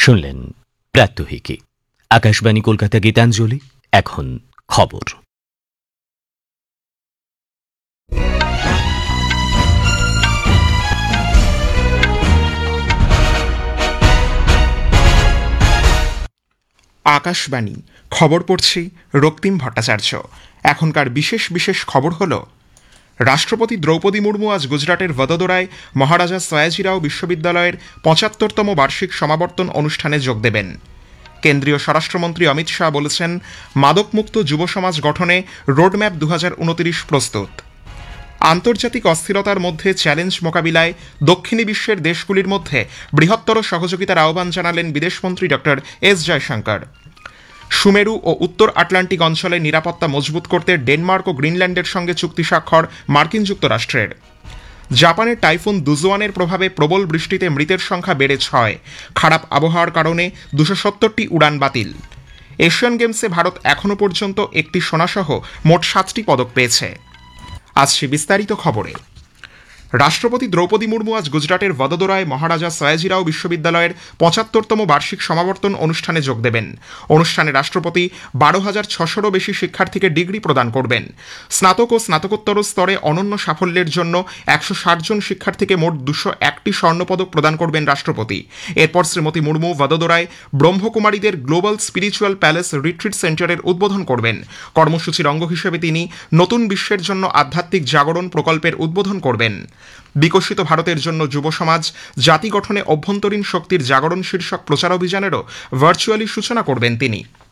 শুনলেন প্রাত্যহিকী। আকাশবাণী কলকাতা গীতাঞ্জলি। এখন খবর। আকাশবাণী খবর পড়ছি রক্তিম ভট্টাচার্য। এখনকার বিশেষ বিশেষ খবর হল, রাষ্ট্রপতি দ্রৌপদী মুর্মু আজ গুজরাটের ভদোদরায় মহারাজা সয়াজিরাও বিশ্ববিদ্যালয়ের ৭৫তম বার্ষিক সমাবর্তন অনুষ্ঠানে যোগ দেবেন। কেন্দ্রীয় স্বরাষ্ট্রমন্ত্রী অমিত শাহ বলেছেন, মাদকমুক্ত যুব সমাজ গঠনে রোডম্যাপ ২০২৯ প্রস্তুত। আন্তর্জাতিক অস্থিরতার মধ্যে চ্যালেঞ্জ মোকাবিলায় দক্ষিণী বিশ্বের দেশগুলির মধ্যে বৃহত্তর সহযোগিতার আহ্বান জানালেন বিদেশমন্ত্রী ডক্টর এস জয়শঙ্কর। সুমেরু ও উত্তর আটলান্টিক অঞ্চলে নিরাপত্তা মজবুত করতে ডেনমার্ক ও গ্রিনল্যান্ডের সঙ্গে চুক্তি স্বাক্ষর মার্কিন যুক্তরাষ্ট্রের। জাপানের টাইফুন দুজোয়ানের প্রভাবে প্রবল বৃষ্টিতে মৃতের সংখ্যা বেড়ে ৬। খারাপ আবহাওয়ার কারণে ২৭০টি উড়ান বাতিল। এশিয়ান গেমসে ভারত এখনও পর্যন্ত একটি সোনাসহ মোট ৭টি পদক পেয়েছে। আসছে বিস্তারিত খবরে। রাষ্ট্রপতি দ্রৌপদী মুর্মু আজ গুজরাটের ভদোদরায় মহারাজা সয়াজিরাও বিশ্ববিদ্যালয়ের ৭৫তম বার্ষিক সমাবর্তন অনুষ্ঠানে যোগ দেবেন। অনুষ্ঠানে রাষ্ট্রপতি ১২,৬০০রও বেশি শিক্ষার্থীকে ডিগ্রি প্রদান করবেন। স্নাতক ও স্নাতকোত্তর স্তরে অনন্য সাফল্যের জন্য ১৬০ জন শিক্ষার্থীকে মোট ২০১টি স্বর্ণপদক প্রদান করবেন রাষ্ট্রপতি। এরপর Shrimati Murmu ভদোদরায় ব্রহ্মকুমারীদের global spiritual palace retreat সেন্টারের উদ্বোধন করবেন। কর্মসূচির অঙ্গ হিসেবে তিনি নতুন বিশ্বের জন্য আধ্যাত্মিক জাগরণ প্রকল্পের উদ্বোধন করবেন। বিকশিত ভারতের জন্য যুব সমাজ জাতি গঠনে অভ্যন্তরীণ শক্তির জাগরণ শীর্ষক প্রচার অভিযানেরও ভার্চুয়ালি সূচনা করবেন তিনি।